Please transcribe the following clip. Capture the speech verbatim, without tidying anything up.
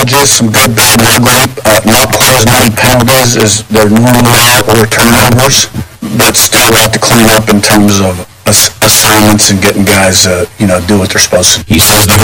challenges, some good, bad, and ugly. Uh, not quite as many penalties as there normally are or turnovers, but still a lot to clean up in terms of ass- assignments and getting guys, uh, you know, do what they're supposed to. He says the